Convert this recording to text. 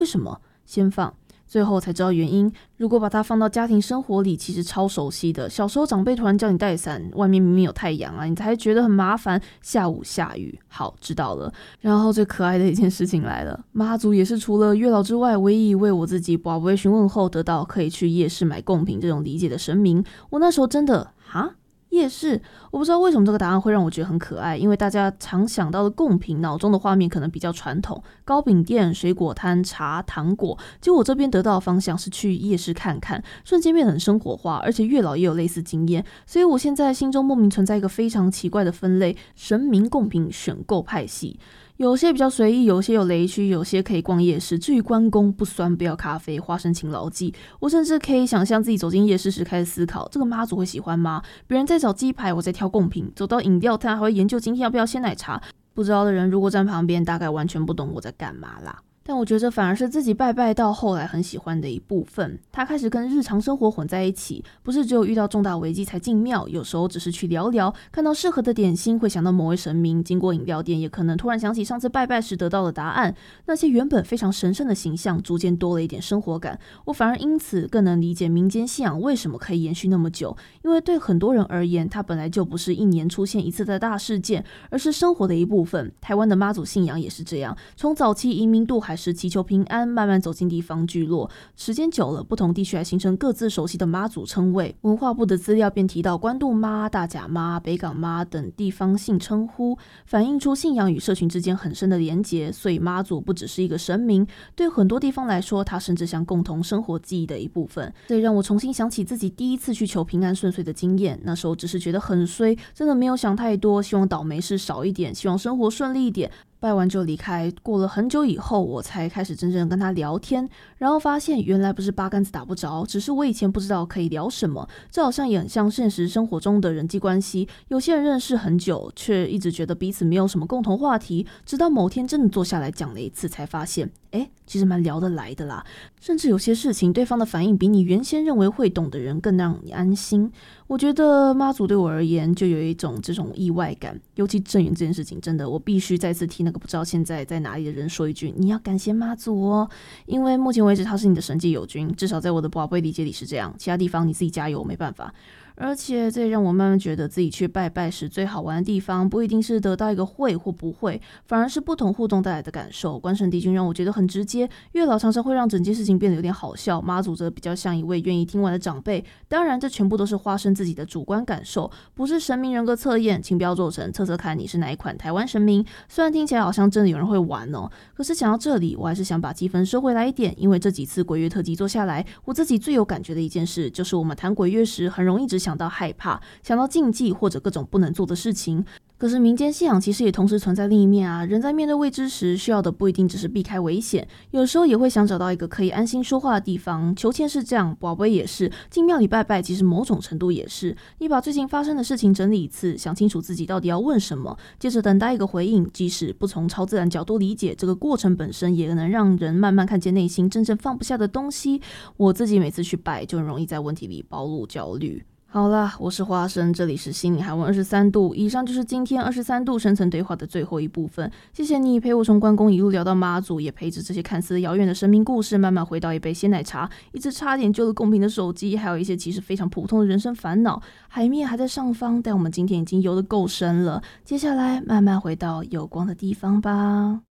为什么？先放。最后才知道原因，如果把它放到家庭生活里，其实超熟悉的。小时候长辈突然叫你带伞，外面明明有太阳啊，你才觉得很麻烦，下午下雨。好，知道了。然后最可爱的一件事情来了，妈祖也是除了月老之外，唯一一位我自己跋杯询问后得到可以去夜市买贡品这种理解的神明。我那时候真的夜市，我不知道为什么这个答案会让我觉得很可爱，因为大家常想到的贡品，脑中的画面可能比较传统，糕饼店、水果摊、茶、糖果。结果我这边得到的方向是去夜市看看，瞬间变得很生活化，而且月老也有类似经验，所以我现在心中莫名存在一个非常奇怪的分类：神明贡品选购派系。有些比较随意，有些有雷区，有些可以逛夜市。至于关公不酸不要咖啡，花生勤劳记，我甚至可以想象自己走进夜市时开始思考，这个妈祖会喜欢吗？别人在找鸡排，我在挑贡品，走到饮料摊还会研究今天要不要鲜奶茶。不知道的人如果站旁边，大概完全不懂我在干嘛啦。但我觉得这反而是自己拜拜到后来很喜欢的一部分，它开始跟日常生活混在一起，不是只有遇到重大危机才进庙，有时候只是去聊聊，看到适合的点心会想到某位神明，经过饮料店也可能突然想起上次拜拜时得到的答案，那些原本非常神圣的形象逐渐多了一点生活感，我反而因此更能理解民间信仰为什么可以延续那么久，因为对很多人而言，它本来就不是一年出现一次的大事件，而是生活的一部分。台湾的妈祖信仰也是这样，从早期移民渡海时祈求平安，慢慢走进地方聚落，时间久了，不同地区还形成各自熟悉的妈祖称谓。文化部的资料便提到关渡妈、大甲妈、北港妈等地方性称呼，反映出信仰与社群之间很深的连结。所以妈祖不只是一个神明，对很多地方来说，它甚至像共同生活记忆的一部分。这也让我重新想起自己第一次去求平安顺遂的经验，那时候只是觉得很衰，真的没有想太多，希望倒霉事少一点，希望生活顺利一点。拜完就离开，过了很久以后，我才开始真正跟他聊天，然后发现原来不是八竿子打不着，只是我以前不知道可以聊什么。这好像也很像现实生活中的人际关系，有些人认识很久，却一直觉得彼此没有什么共同话题，直到某天真的坐下来讲了一次，才发现其实蛮聊得来的啦，甚至有些事情对方的反应比你原先认为会懂的人更让你安心。我觉得妈祖对我而言就有一种这种意外感，尤其正缘这件事情，真的我必须再次替那个不知道现在在哪里的人说一句，你要感谢妈祖哦，因为目前为止他是你的神界友军，至少在我的宝贝理解里是这样，其他地方你自己加油，没办法。而且这也让我慢慢觉得自己去拜拜时最好玩的地方不一定是得到一个会或不会，反而是不同互动带来的感受。关圣帝君让我觉得很直接，月老常常会让整件事情变得有点好笑，妈祖则比较像一位愿意听完的长辈。当然这全部都是花生自己的主观感受，不是神明人格测验，请不要做成测测看你是哪一款台湾神明。虽然听起来好像真的有人会玩哦，可是讲到这里我还是想把积分收回来一点，因为这几次鬼月特辑做下来，我自己最有感觉的一件事就是我们谈鬼月时很容易只想到害怕，想到禁忌或者各种不能做的事情，可是民间信仰其实也同时存在另一面啊。人在面对未知时，需要的不一定只是避开危险，有时候也会想找到一个可以安心说话的地方。求签是这样，宝贝也是，进庙里拜拜其实某种程度也是，你把最近发生的事情整理一次，想清楚自己到底要问什么，接着等待一个回应。即使不从超自然角度理解，这个过程本身也能让人慢慢看见内心真正放不下的东西。我自己每次去拜就很容易在问题里暴露焦虑。好啦，我是花生，这里是心理海温23度。以上就是今天23度深层对话的最后一部分。谢谢你陪我从关公一路聊到妈祖，也陪着这些看似遥远的神明故事，慢慢回到一杯鲜奶茶，一只差点救了公平的手机，还有一些其实非常普通的人生烦恼。海面还在上方，但我们今天已经游得够深了。接下来慢慢回到有光的地方吧。